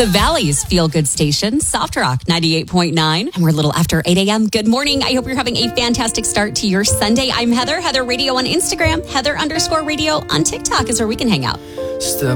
The Valley's Feel Good Station, Soft Rock 98.9. And we're a little after 8 a.m. Good morning. I hope you're having a fantastic start to your Sunday. I'm Heather Radio on Instagram. Heather_radio on TikTok is where we can hang out.